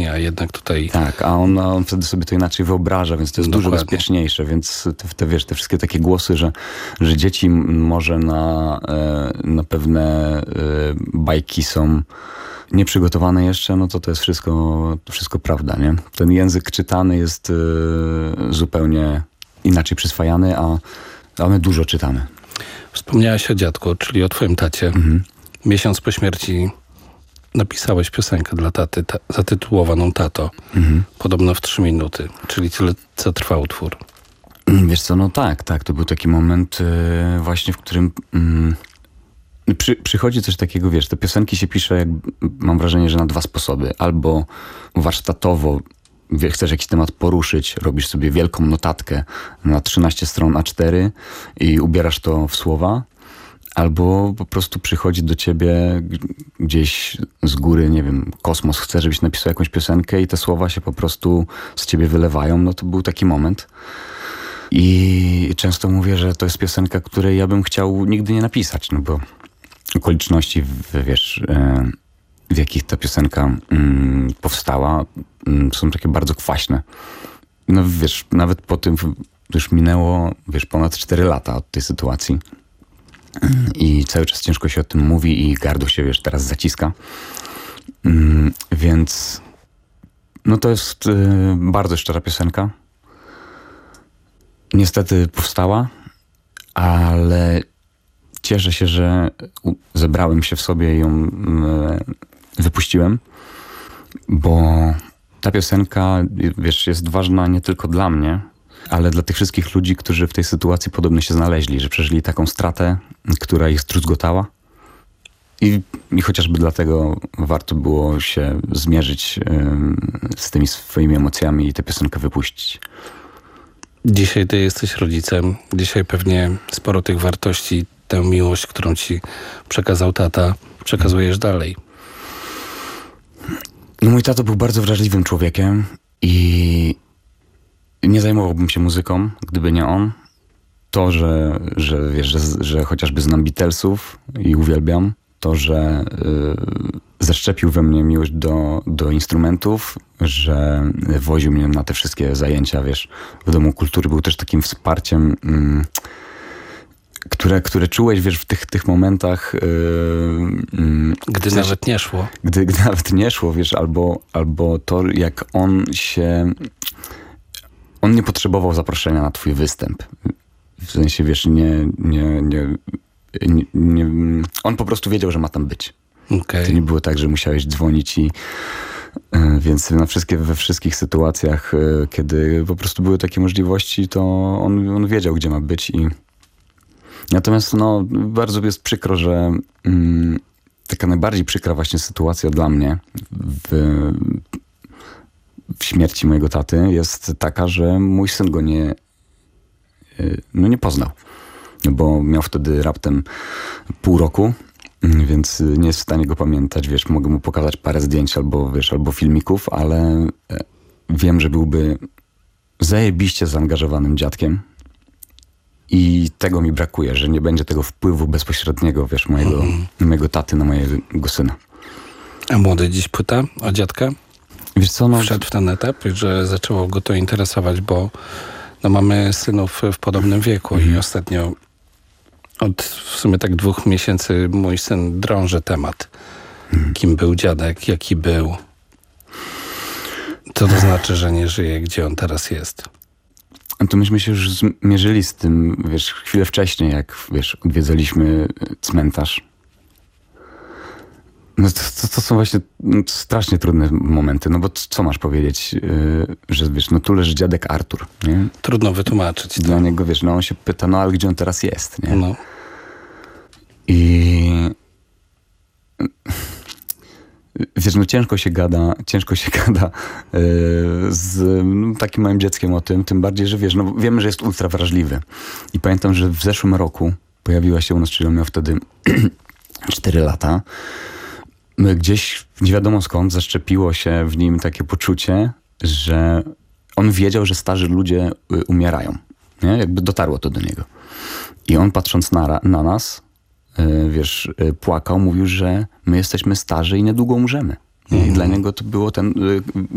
a jednak tutaj... Tak, a on wtedy sobie to inaczej wyobraża, więc to jest dużo bezpieczniejsze, więc te wszystkie takie głosy, że dzieci może na pewne bajki są nieprzygotowane jeszcze, no to jest wszystko prawda, nie? Ten język czytany jest zupełnie inaczej przyswajany, a my dużo czytamy. Wspomniałaś o dziadku, czyli o twoim tacie. Mhm. Miesiąc po śmierci napisałeś piosenkę dla taty, zatytułowaną Tato. Mhm. Podobno w 3 minuty, czyli tyle, co trwał utwór. Wiesz co, no tak, to był taki moment właśnie, w którym przychodzi coś takiego, wiesz, te piosenki się pisze, mam wrażenie, że na 2 sposoby. Albo warsztatowo, chcesz jakiś temat poruszyć, robisz sobie wielką notatkę na 13 stron A4 i ubierasz to w słowa, albo po prostu przychodzi do ciebie gdzieś z góry, nie wiem, kosmos chce, żebyś napisał jakąś piosenkę i te słowa się po prostu z ciebie wylewają. No to był taki moment. I często mówię, że to jest piosenka, której ja bym chciał nigdy nie napisać, no bo okoliczności, wiesz, w jakich ta piosenka powstała, są takie bardzo kwaśne. No wiesz, nawet po tym już minęło, wiesz, ponad 4 lata od tej sytuacji i cały czas ciężko się o tym mówi i gardło się, wiesz, teraz zaciska. Więc no to jest bardzo szczera piosenka. Niestety powstała, ale cieszę się, że zebrałem się w sobie i ją wypuściłem, bo ta piosenka, wiesz, jest ważna nie tylko dla mnie, ale dla tych wszystkich ludzi, którzy w tej sytuacji podobnie się znaleźli, że przeżyli taką stratę, która ich zdruzgotała. I chociażby dlatego warto było się zmierzyć z tymi swoimi emocjami i tę piosenkę wypuścić. Dzisiaj ty jesteś rodzicem. Dzisiaj pewnie sporo tych wartości, tę miłość, którą ci przekazał tata, przekazujesz dalej. No mój tato był bardzo wrażliwym człowiekiem i nie zajmowałbym się muzyką, gdyby nie on. To, że wiesz, że chociażby znam Beatlesów i uwielbiam, to, że zaszczepił we mnie miłość do instrumentów, że woził mnie na te wszystkie zajęcia, wiesz, w Domu Kultury. Był też takim wsparciem, które czułeś, wiesz, w tych momentach. Gdy nawet nie szło. Gdy nawet nie szło, wiesz, albo to, jak on nie potrzebował zaproszenia na twój występ. W sensie, wiesz, on po prostu wiedział, że ma tam być. Okay. To nie było tak, że musiałeś dzwonić więc we wszystkich sytuacjach, kiedy po prostu były takie możliwości, to on wiedział, gdzie ma być natomiast no, bardzo jest przykro, że taka najbardziej przykra właśnie sytuacja dla mnie w śmierci mojego taty jest taka, że mój syn go nie poznał. Bo miał wtedy raptem pół roku, więc nie jest w stanie go pamiętać. Wiesz, mogę mu pokazać parę zdjęć albo filmików, ale wiem, że byłby zajebiście zaangażowanym dziadkiem i tego mi brakuje, że nie będzie tego wpływu bezpośredniego, wiesz, mojego taty na mojego syna. A młody dziś pyta o dziadka? Wiesz co, wszedł w ten etap, że zaczęło go to interesować, bo mamy synów w podobnym wieku i ostatnio od w sumie tak 2 miesięcy mój syn drąży temat. Kim był dziadek, jaki był. Co to znaczy, że nie żyje, gdzie on teraz jest? To myśmy się już zmierzyli z tym, wiesz, chwilę wcześniej, jak, wiesz, odwiedzaliśmy cmentarz. No to są właśnie strasznie trudne momenty, no bo co masz powiedzieć, że wiesz, no tu leży dziadek Artur, nie? Trudno wytłumaczyć. Dla niego, wiesz, no on się pyta, no ale gdzie on teraz jest, nie? No. I wiesz, no ciężko się gada z takim małym dzieckiem o tym bardziej, że wiesz, no wiemy, że jest ultra wrażliwy. I pamiętam, że w zeszłym roku pojawiła się u nas, czyli on miał wtedy 4 lata, gdzieś nie wiadomo skąd zaszczepiło się w nim takie poczucie, że on wiedział, że starzy ludzie umierają. Nie? Jakby dotarło to do niego. I on patrząc na nas, wiesz, płakał, mówił, że my jesteśmy starzy i niedługo umrzemy. I dla niego to było